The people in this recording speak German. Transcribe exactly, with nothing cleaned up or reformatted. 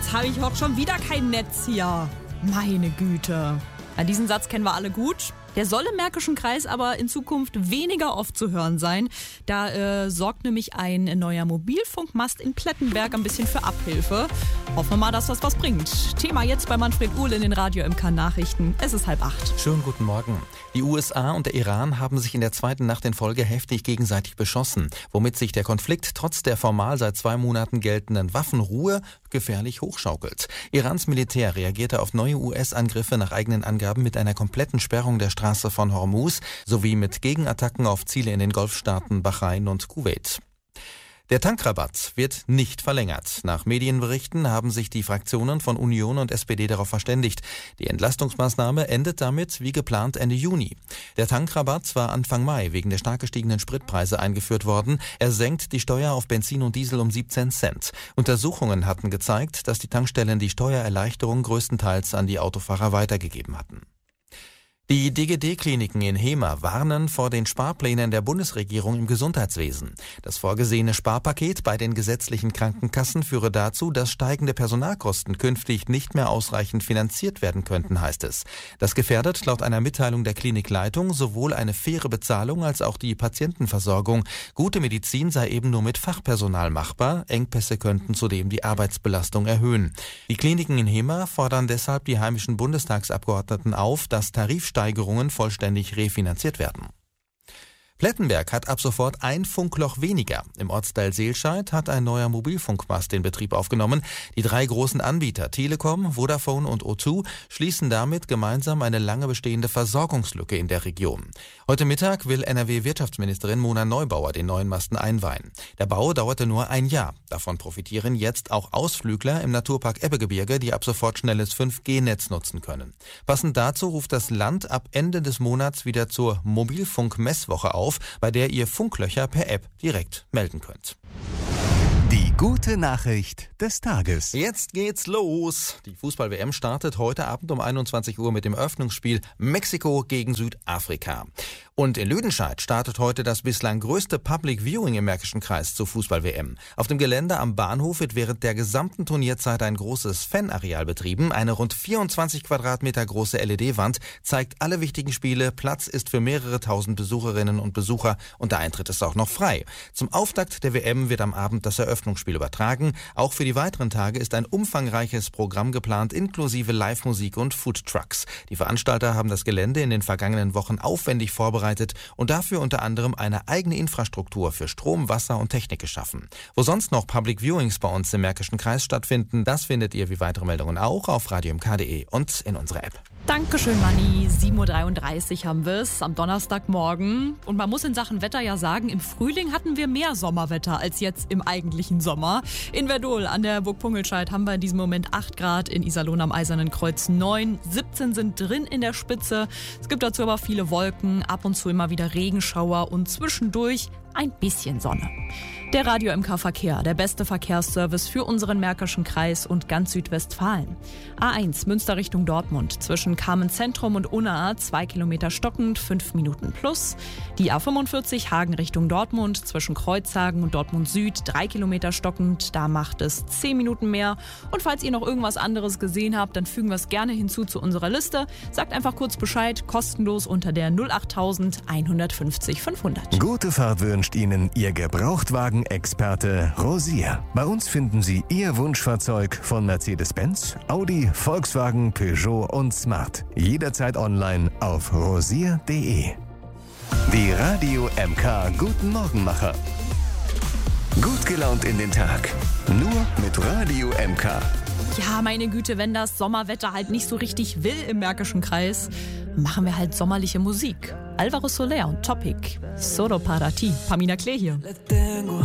jetzt habe ich auch schon wieder kein Netz hier. Meine Güte. Ja, diesen Satz kennen wir alle gut. Der soll im Märkischen Kreis aber in Zukunft weniger oft zu hören sein. Da äh, sorgt nämlich ein neuer Mobilfunkmast in Plettenberg ein bisschen für Abhilfe. Hoffen wir mal, dass das was bringt. Thema jetzt bei Manfred Uhl in den Radio M K Nachrichten. Es ist halb acht. Schönen guten Morgen. Die U S A und der Iran haben sich in der zweiten Nacht in Folge heftig gegenseitig beschossen, womit sich der Konflikt trotz der formal seit zwei Monaten geltenden Waffenruhe gefährlich hochschaukelt. Irans Militär reagierte auf neue U S-Angriffe nach eigenen Angaben mit einer kompletten Sperrung der Straße von Hormuz sowie mit Gegenattacken auf Ziele in den Golfstaaten Bahrain und Kuwait. Der Tankrabatt wird nicht verlängert. Nach Medienberichten haben sich die Fraktionen von Union und S P D darauf verständigt. Die Entlastungsmaßnahme endet damit wie geplant Ende Juni. Der Tankrabatt war Anfang Mai wegen der stark gestiegenen Spritpreise eingeführt worden. Er senkt die Steuer auf Benzin und Diesel um siebzehn Cent. Untersuchungen hatten gezeigt, dass die Tankstellen die Steuererleichterung größtenteils an die Autofahrer weitergegeben hatten. Die D G D-Kliniken in Hemer warnen vor den Sparplänen der Bundesregierung im Gesundheitswesen. Das vorgesehene Sparpaket bei den gesetzlichen Krankenkassen führe dazu, dass steigende Personalkosten künftig nicht mehr ausreichend finanziert werden könnten, heißt es. Das gefährdet laut einer Mitteilung der Klinikleitung sowohl eine faire Bezahlung als auch die Patientenversorgung. Gute Medizin sei eben nur mit Fachpersonal machbar. Engpässe könnten zudem die Arbeitsbelastung erhöhen. Die Kliniken in Hemer fordern deshalb die heimischen Bundestagsabgeordneten auf, dass Tarifsteigerungen Steigerungen vollständig refinanziert werden. Plettenberg hat ab sofort ein Funkloch weniger. Im Ortsteil Seelscheid hat ein neuer Mobilfunkmast den Betrieb aufgenommen. Die drei großen Anbieter Telekom, Vodafone und O zwei schließen damit gemeinsam eine lange bestehende Versorgungslücke in der Region. Heute Mittag will N R W-Wirtschaftsministerin Mona Neubauer den neuen Masten einweihen. Der Bau dauerte nur ein Jahr. Davon profitieren jetzt auch Ausflügler im Naturpark Ebbegebirge, die ab sofort schnelles fünf G Netz nutzen können. Passend dazu ruft das Land ab Ende des Monats wieder zur Mobilfunk-Messwoche auf, bei der ihr Funklöcher per App direkt melden könnt. Die gute Nachricht des Tages. Jetzt geht's los. Die Fußball-W M startet heute Abend um einundzwanzig Uhr mit dem Eröffnungsspiel Mexiko gegen Südafrika. Und in Lüdenscheid startet heute das bislang größte Public Viewing im Märkischen Kreis zur Fußball-W M. Auf dem Gelände am Bahnhof wird während der gesamten Turnierzeit ein großes Fanareal betrieben. Eine rund vierundzwanzig Quadratmeter große L E D-Wand zeigt alle wichtigen Spiele. Platz ist für mehrere tausend Besucherinnen und Besucher und der Eintritt ist auch noch frei. Zum Auftakt der W M wird am Abend das Eröffnungsspiel übertragen. Auch für die weiteren Tage ist ein umfangreiches Programm geplant, inklusive Live-Musik und Foodtrucks. Die Veranstalter haben das Gelände in den vergangenen Wochen aufwendig vorbereitet und dafür unter anderem eine eigene Infrastruktur für Strom, Wasser und Technik geschaffen. Wo sonst noch Public Viewings bei uns im Märkischen Kreis stattfinden, das findet ihr wie weitere Meldungen auch auf radio m k punkt de und in unserer App. Dankeschön, Manni. sieben Uhr dreiunddreißig haben wir es am Donnerstagmorgen. Und man muss in Sachen Wetter ja sagen, im Frühling hatten wir mehr Sommerwetter als jetzt im eigentlichen Sommer. In Verdol an der Burg Pungelscheid haben wir in diesem Moment acht Grad, in Iserlohn am Eisernen Kreuz neun, siebzehn sind drin in der Spitze. Es gibt dazu aber viele Wolken, ab und zu immer wieder Regenschauer und zwischendurch ein bisschen Sonne. Der Radio M K Verkehr, der beste Verkehrsservice für unseren Märkischen Kreis und ganz Südwestfalen. A eins Münster Richtung Dortmund, zwischen Kamen Zentrum und Unna zwei Kilometer stockend, fünf Minuten plus. Die A fünfundvierzig Hagen Richtung Dortmund, zwischen Kreuzhagen und Dortmund Süd, drei Kilometer stockend, da macht es zehn Minuten mehr. Und falls ihr noch irgendwas anderes gesehen habt, dann fügen wir es gerne hinzu zu unserer Liste. Sagt einfach kurz Bescheid, kostenlos unter der null acht eins fünf null fünfhundert. Gute Fahrt wünscht Ihnen Ihr Gebrauchtwagen-Experte Rosier. Bei uns finden Sie Ihr Wunschfahrzeug von Mercedes-Benz, Audi, Volkswagen, Peugeot und Smart. Jederzeit online auf rosier punkt de. Die Radio M K Guten Morgenmacher. Gut gelaunt in den Tag. Nur mit Radio M K. Ja, meine Güte, wenn das Sommerwetter halt nicht so richtig will im Märkischen Kreis, machen wir halt sommerliche Musik. Alvaro Soler und Topic. Solo para ti. Pamina Klee hier.